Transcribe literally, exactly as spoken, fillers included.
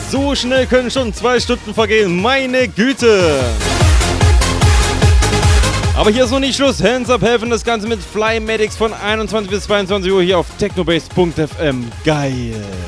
So schnell können schon zwei Stunden vergehen, meine Güte. Aber hier ist noch nicht Schluss. Hands Up Heaven, das Ganze mit Flymatics von einundzwanzig bis zweiundzwanzig Uhr hier auf technobase punkt f m. Geil.